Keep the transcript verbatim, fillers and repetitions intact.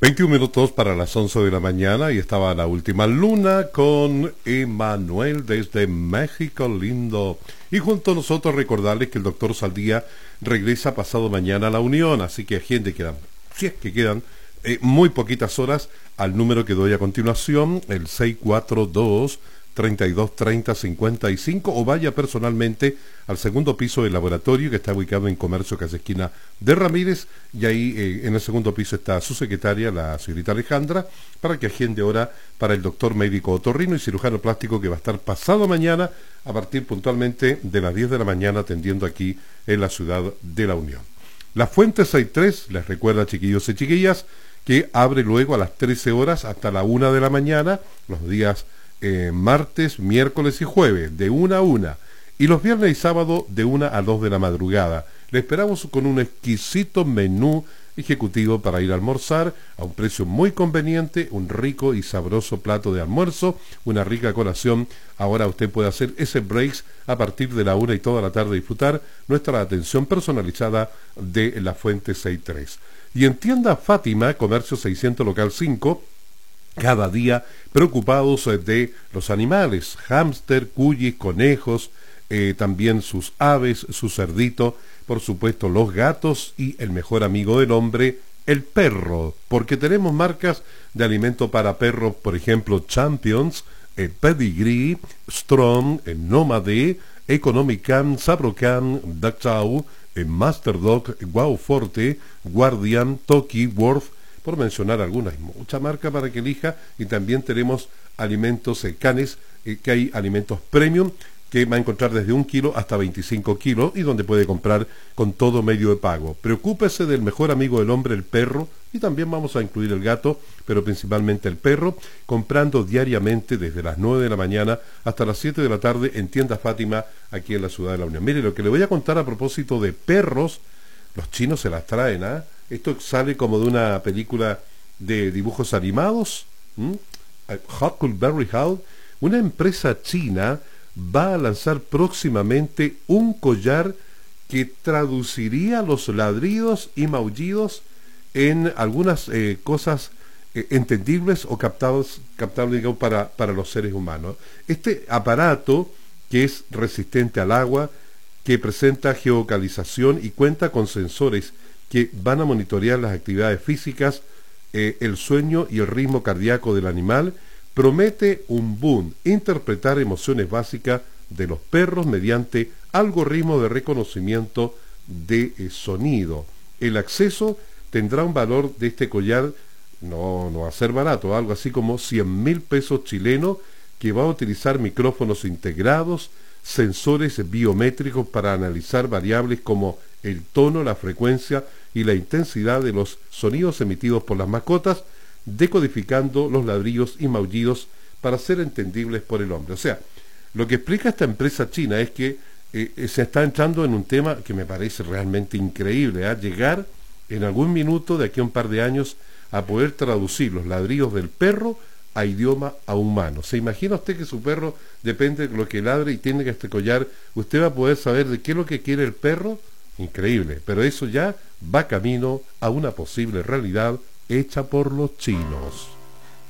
veintiún minutos para las once de la mañana y estaba la última luna con Emanuel desde México lindo. Y junto a nosotros recordarles que el doctor Saldía regresa pasado mañana a la Unión, así que gente quedan, si es que quedan, eh, muy poquitas horas al número que doy a continuación, el seis cuatro dos, treinta y dos treinta cincuenta y cinco, o vaya personalmente al segundo piso del laboratorio que está ubicado en Comercio Calle Esquina de Ramírez, y ahí eh, en el segundo piso está su secretaria, la señorita Alejandra, para que agende hora para el doctor médico otorrino y cirujano plástico que va a estar pasado mañana a partir puntualmente de las diez de la mañana atendiendo aquí en la ciudad de la Unión. La Fuente sesenta y tres, les recuerda, chiquillos y chiquillas, que abre luego a las trece horas hasta la una de la mañana, los días Eh, martes, miércoles y jueves, de una a una, y los viernes y sábado de una a dos de la madrugada. Le esperamos con un exquisito menú ejecutivo para ir a almorzar a un precio muy conveniente, un rico y sabroso plato de almuerzo, una rica colación. Ahora usted puede hacer ese break a partir de la una y toda la tarde disfrutar nuestra atención personalizada de la Fuente sesenta y tres. Y en tienda Fátima, Comercio seiscientos Local cinco, cada día preocupados de los animales, hámster, cuyes, conejos, eh, también sus aves, su cerdito, por supuesto los gatos y el mejor amigo del hombre, el perro, porque tenemos marcas de alimento para perros, por ejemplo Champions, el Pedigree, Strong, el Nómade, Economican, Sabrocan, Dachau, el Master Dog, Wow Forte, Guardian, Toki, Worth, por mencionar algunas. Hay mucha marca para que elija, y también tenemos alimentos eh, canes, eh, que hay alimentos premium que va a encontrar desde un kilo hasta veinticinco kilos y donde puede comprar con todo medio de pago. Preocúpese del mejor amigo del hombre, el perro, y también vamos a incluir el gato, pero principalmente el perro, comprando diariamente desde las nueve de la mañana hasta las siete de la tarde en Tienda Fátima, aquí en la ciudad de la Unión. Mire, lo que le voy a contar a propósito de perros, los chinos se las traen, ¿ah? ¿eh? Esto sale como de una película de dibujos animados, ¿Mm? Huckleberry Hound. Una empresa china va a lanzar próximamente un collar que traduciría los ladridos y maullidos en algunas eh, cosas eh, entendibles o captados, captables digamos, para, para los seres humanos. Este aparato, que es resistente al agua, que presenta geocalización y cuenta con sensores que van a monitorear las actividades físicas, eh, el sueño y el ritmo cardíaco del animal, promete un boom, interpretar emociones básicas de los perros mediante algoritmos de reconocimiento de eh, sonido. El acceso tendrá un valor de este collar, no, no va a ser barato, algo así como cien mil pesos chilenos, que va a utilizar micrófonos integrados, sensores biométricos para analizar variables como el tono, la frecuencia y la intensidad de los sonidos emitidos por las mascotas, decodificando los ladrillos y maullidos para ser entendibles por el hombre. O sea, lo que explica esta empresa china es que eh, se está entrando en un tema que me parece realmente increíble, ¿eh? Llegar en algún minuto de aquí a un par de años a poder traducir los ladrillos del perro a idioma a humano. ¿Se imagina usted que su perro, depende de lo que ladre y tiene que este collar, usted va a poder saber de qué es lo que quiere el perro? Increíble, pero eso ya va camino a una posible realidad hecha por los chinos.